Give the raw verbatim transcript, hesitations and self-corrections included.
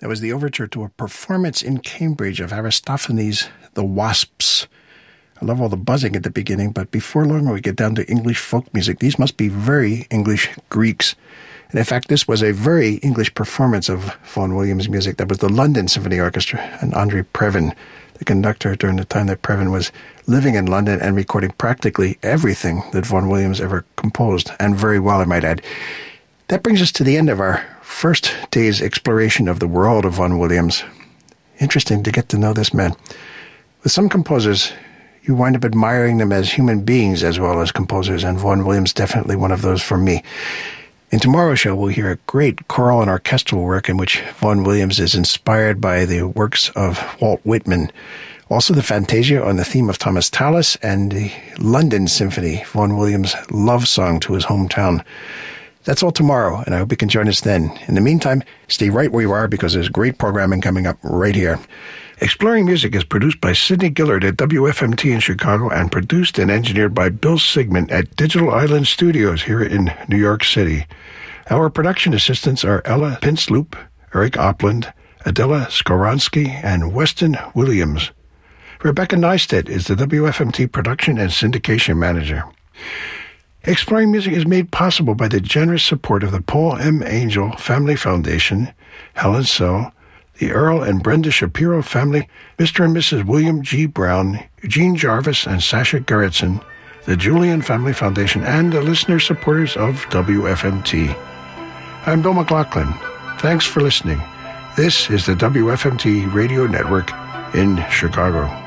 That was the overture to a performance in Cambridge of Aristophanes' The Wasps. I love all the buzzing at the beginning, but before long we get down to English folk music. These must be very English Greeks. And in fact, this was a very English performance of Vaughan Williams' music. That was the London Symphony Orchestra and Andre Previn, the conductor during the time that Previn was living in London and recording practically everything that Vaughan Williams ever composed, and very well, I might add. That brings us to the end of our first day's exploration of the world of Vaughan Williams. Interesting to get to know this man. With some composers, you wind up admiring them as human beings as well as composers, and Vaughan Williams definitely one of those for me. In tomorrow's show, we'll hear a great choral and orchestral work in which Vaughan Williams is inspired by the works of Walt Whitman. Also the Fantasia on the theme of Thomas Tallis and the London Symphony, Vaughan Williams' love song to his hometown. That's all tomorrow, and I hope you can join us then. In the meantime, stay right where you are because there's great programming coming up right here. Exploring Music is produced by Sidney Gillard at W F M T in Chicago and produced and engineered by Bill Sigmund at Digital Island Studios here in New York City. Our production assistants are Ella Pinsloop, Eric Opland, Adela Skoronsky, and Weston Williams. Rebecca Neistat is the W F M T production and syndication manager. Exploring Music is made possible by the generous support of the Paul M. Angel Family Foundation, Helen So, the Earl and Brenda Shapiro family, Mister and Missus William G. Brown, Eugene Jarvis, and Sasha Gerritsen, the Julian Family Foundation, and the listener supporters of W F M T. I'm Bill McLaughlin. Thanks for listening. This is the W F M T Radio Network in Chicago.